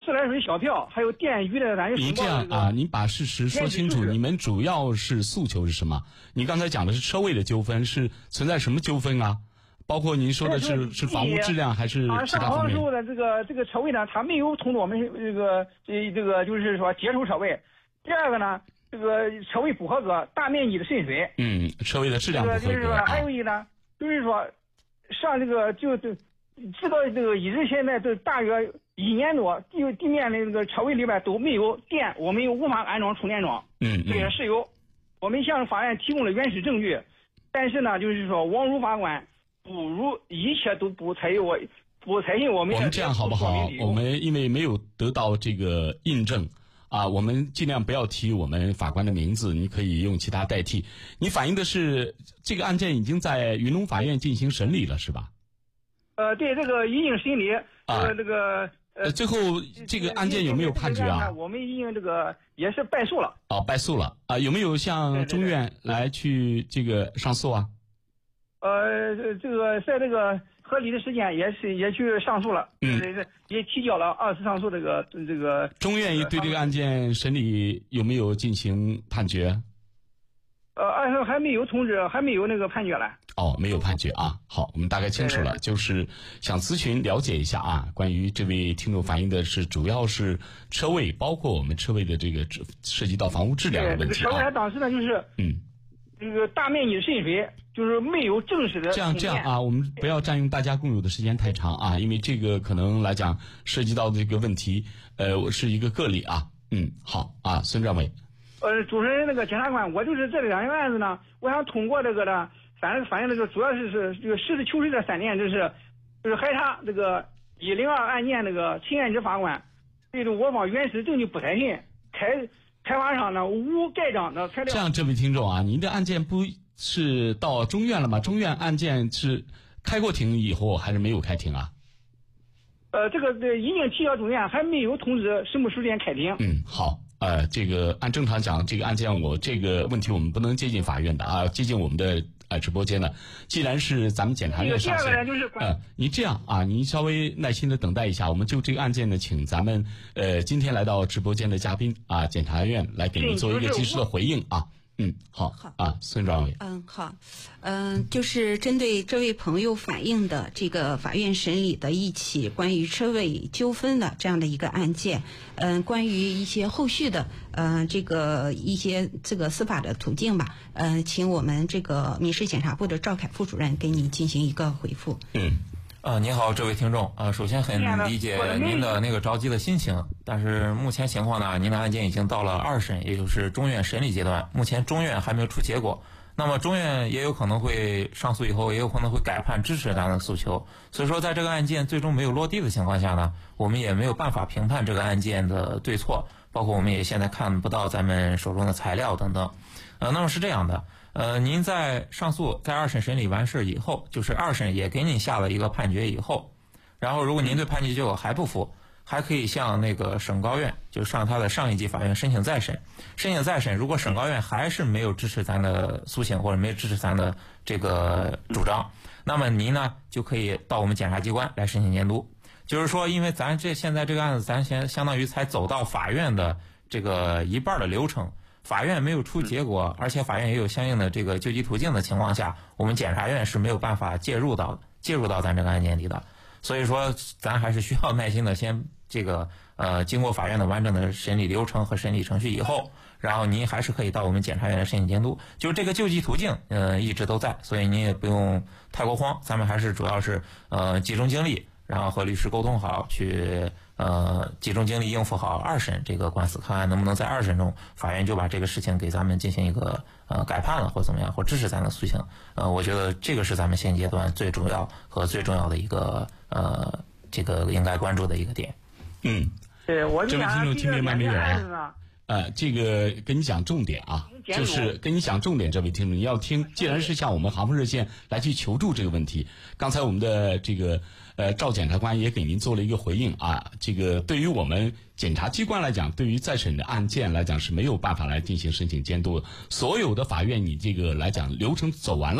自来水小票，还有电鱼的咱就你这样啊，你把事实说清楚，你们主要是诉求是什么？你刚才讲的是车位的纠纷，是存在什么纠纷啊？包括您说的是房屋质量还是其他方面？ 上述的这个车位呢，他没有通知我们这个就是说接收车位。第二个呢，这个车位不合格，大面积的渗水。 车位的质量不合格。 就是说还有一个呢，就是说上这个直到这个一直现在这大约1年多，地面的这个车位里边都没有电，我们又无法安装充电桩。这也是有，我们向法院提供了原始证据，但是呢，就是说王如法官一切都不采信我们。 我们这样好不好？我们因为没有得到这个印证啊，我们尽量不要提我们法官的名字，你可以用其他代替。你反映的是这个案件已经在云龙法院进行审理了，是吧？ 对，这个已经审理。这个最后这个案件有没有判决啊？ 我们已经这个也是败诉了。 败诉了啊？有没有向中院来去这个上诉啊？ 这个在这个合理的时间也去上诉了，也提交了2次上诉这个。 中院对这个案件审理有没有进行判决？ 还没有通知，还没有那个判决来。 没有判决啊。好，我们大概清楚了，就是想咨询了解一下啊，关于这位听众反映的是主要是车位，包括我们车位的这个涉及到房屋质量的问题啊。 车位当时呢就是这个大面积的渗水，就是没有正式的。 这样啊，我们不要占用大家共有的时间太长啊，因为这个可能来讲涉及到这个问题，是一个个例啊。好啊，孙占伟。 主持人那个检察官，我就是这2个案子呢，我想通过这个呢，反映这个主要是这个实事求是的3点，就是海查这个102案件那个秦彦之法官对着我方原始证据不采信，开发商呢无盖章的材料。 这样，这位听众啊，您的案件不是到中院了吗？中院案件是开过庭以后还是没有开庭啊？ 这个已经提交中院，还没有通知什么时间开庭。 好。这个按正常讲，这个案件这个问题我们不能接近法院的啊，接近我们的直播间的。既然是咱们检察院上线，你这样啊，您稍微耐心的等待一下，我们就这个案件呢，请咱们今天来到直播间的嘉宾啊，检察院来给您做一个及时的回应啊。好啊，孙专委。 好，就是针对这位朋友反映的这个法院审理的一起关于车位纠纷的这样的一个案件，关于一些后续的一些司法的途径吧，请我们这个民事检察部的赵凯副主任给你进行一个回复。 您好，这位听众首先很理解您的那个着急的心情，但是目前情况呢，您的案件已经到了2审，也就是中院审理阶段，目前中院还没有出结果，那么中院也有可能会上诉以后，也有可能会改判支持咱的诉求，所以说在这个案件最终没有落地的情况下呢，我们也没有办法评判这个案件的对错，包括我们也现在看不到咱们手中的材料等等。那么是这样的，您在上诉在2审审理完事以后，就是2审也给您下了一个判决以后，然后如果您对判决结果还不服，还可以向那个省高院，就上他的上一级法院申请再审。如果省高院还是没有支持咱的诉请或者没有支持咱的这个主张，那么您呢就可以到我们检察机关来申请监督。就是说，因为咱现在这个案子，咱相当于才走到法院的这个一半的流程。法院没有出结果，而且法院也有相应的这个救济途径的情况下，我们检察院是没有办法介入到咱这个案件里的。所以说，咱还是需要耐心的先经过法院的完整的审理流程和审理程序以后，然后您还是可以到我们检察院来申请监督。就是这个救济途径一直都在，所以您也不用太过慌，咱们还是主要是集中精力，然后和律师沟通好，去集中精力应付好2审这个官司，看看能不能在2审中法院就把这个事情给咱们进行一个改判了，或怎么样，或支持咱的诉请。我觉得这个是咱们现阶段最主要的一个这个应该关注的一个点。 对，我这位听众听明白没有啊？这个跟你讲重点啊，就是跟你讲重点，这位听众你要听。既然是向我们航空热线来去求助这个问题，刚才我们的这个赵检察官也给您做了一个回应啊。这个对于我们检察机关来讲，对于再审的案件来讲是没有办法来进行申请监督的。所有的法院你这个来讲流程走完了，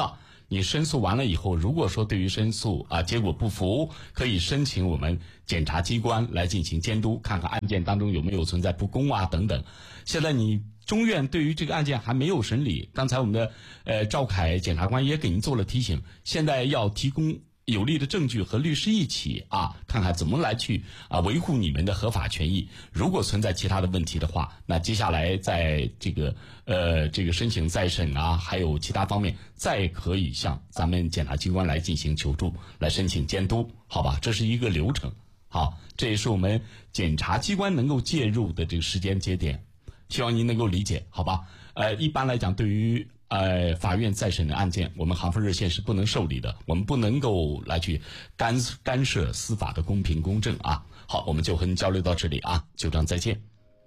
你申诉完了以后，如果说对于申诉结果不服，可以申请我们检察机关来进行监督，看看案件当中有没有存在不公等等。现在你中院对于这个案件还没有审理，刚才我们的赵凯检察官也给您做了提醒，现在要提供有力的证据和律师一起看看怎么来去维护你们的合法权益。如果存在其他的问题的话，那接下来在这个申请再审还有其他方面，再可以向咱们检察机关来进行求助，来申请监督，好吧？这是一个流程。好，这也是我们检察机关能够介入的这个时间节点，希望您能够理解，好吧？一般来讲，对于法院再审的案件，我们航分热线是不能受理的，我们不能够来去干涉司法的公平公正好，我们就和您交流到这里就这样，再见。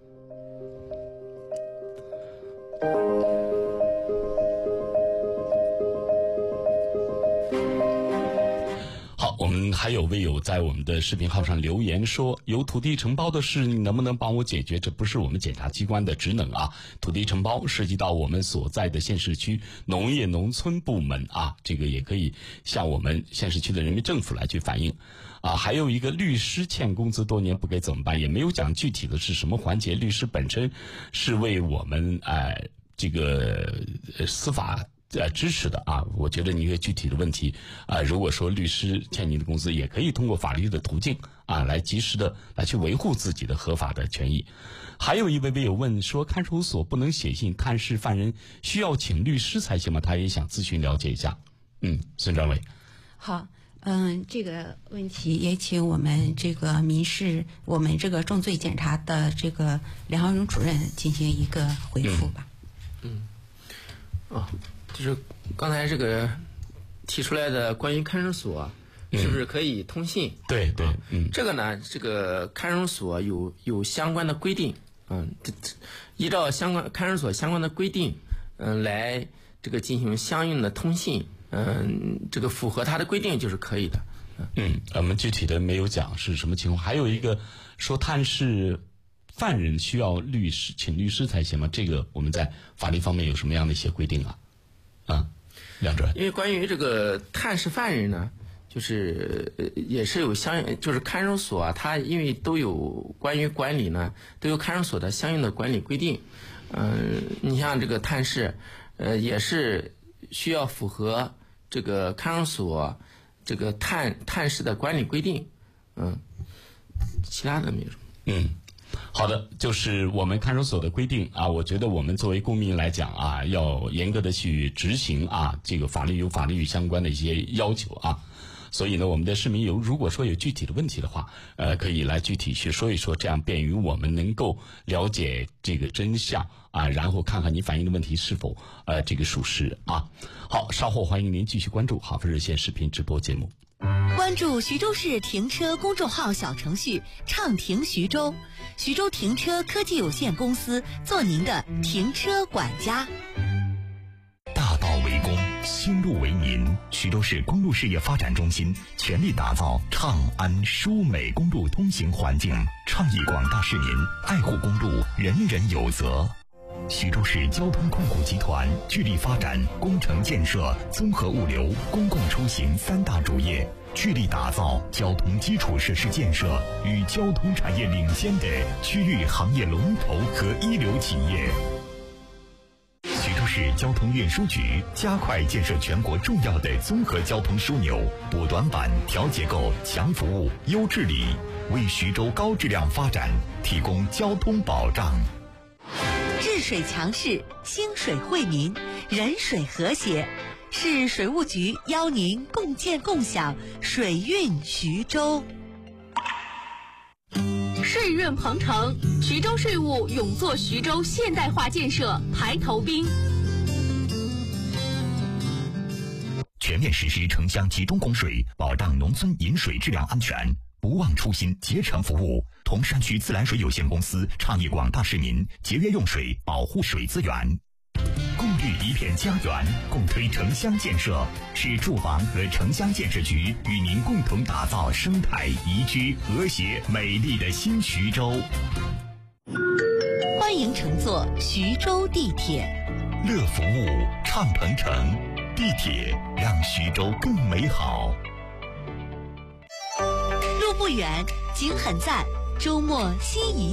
我们还有位友在我们的视频号上留言说，有土地承包的事，你能不能帮我解决？这不是我们检察机关的职能土地承包涉及到我们所在的县市区农业农村部门这个也可以向我们县市区的人民政府来去反映还有一个律师欠工资多年不给怎么办？也没有讲具体的是什么环节。律师本身是为我们这个司法支持的我觉得你一个具体的问题如果说律师欠你的工资，也可以通过法律的途径来及时的来去维护自己的合法的权益。还有一位有问说，看守所不能写信探视犯人，需要请律师才行吗？他也想咨询了解一下。孙专委。 好。这个问题也请我们这个民事，我们这个重罪检察的这个梁浩荣主任进行一个回复吧。 就是刚才这个提出来的关于看守所是不是可以通信？ 对， 这个呢，这个看守所有相关的规定，依照看守所相关的规定，来这个进行相应的通信，这个符合它的规定就是可以的。 我们具体的没有讲是什么情况。还有一个说探视犯人需要请律师才行吗？这个我们在法律方面有什么样的一些规定梁主任。 因为关于这个探视犯人呢，就是也是有就是看守所它因为都有关于管理呢，都有看守所的相应的管理规定。你像这个探视，也是需要符合这个看守所这个探视的管理规定。其他的没有什么。 好的，就是我们看守所的规定我觉得我们作为公民来讲要严格的去执行这个法律有法律相关的一些要求所以呢，我们的市民如果说有具体的问题的话，可以来具体去说一说，这样便于我们能够了解这个真相然后看看你反映的问题是否这个属实好，稍后欢迎您继续关注航分热线视频直播节目。 关注徐州市停车公众号小程序畅停徐州，徐州停车科技有限公司做您的停车管家。 大道为公，新路为民。徐州市公路事业发展中心全力打造畅安舒美公路通行环境，倡议广大市民爱护公路，人人有责。徐州市交通控股集团致力发展工程建设、综合物流、公共出行三大主业，致力打造交通基础设施建设与交通产业领先的区域行业龙头和一流企业。徐州市交通运输局加快建设全国重要的综合交通枢纽，补短板、调结构、强服务、优治理，为徐州高质量发展提供交通保障。 治水强市，兴水惠民，人水和谐。市水务局邀您共建共享水运徐州。 税运鹏程，徐州税务勇做徐州现代化建设排头兵。 全面实施城乡集中供水，保障农村饮水质量安全，不忘初心，竭诚服务。同山区自来水有限公司倡议广大市民节约用水，保护水资源。共绿一片家园，共推城乡建设。市住房和城乡建设局与您共同打造生态宜居、和谐、美丽的新徐州。 欢迎乘坐徐州地铁， 乐服务，畅鹏程。 地铁让徐州更美好。 路不远，景很赞，周末心仪。